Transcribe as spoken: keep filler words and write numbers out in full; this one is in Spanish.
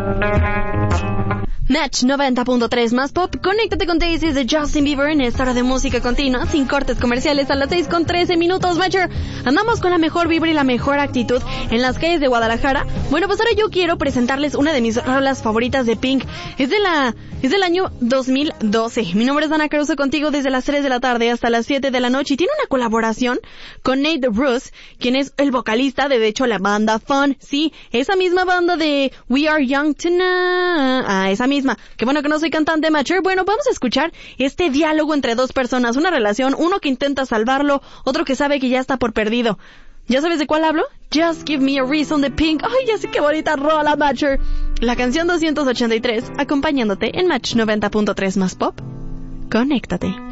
Match noventa punto tres más pop. Conéctate con Daisy de Justin Bieber en esta hora de música continua, sin cortes comerciales, a las seis con trece minutos, Matcher. Andamos con la mejor vibra y la mejor actitud en las calles de Guadalajara. Bueno, pues ahora yo quiero presentarles una de mis rolas favoritas de Pink. Es de la, es del año dos mil doce. Mi nombre es Dana Caruso, contigo desde las tres de la tarde hasta las siete de la noche, y tiene una colaboración con Nate Ruess, quien es el vocalista de, de hecho, la banda Fun. Sí, esa misma banda de We Are Young Tonight. Ah, esa misma. Qué bueno que no soy cantante, Matcher. Bueno, vamos a escuchar este diálogo entre dos personas, una relación, uno que intenta salvarlo, otro que sabe que ya está por perdido. ¿Ya sabes de cuál hablo? Just Give Me a Reason de Pink. Ay, ya sé qué bonita rola, Matcher. La canción doscientos ochenta y tres, acompañándote en Match noventa punto tres más pop. Conéctate.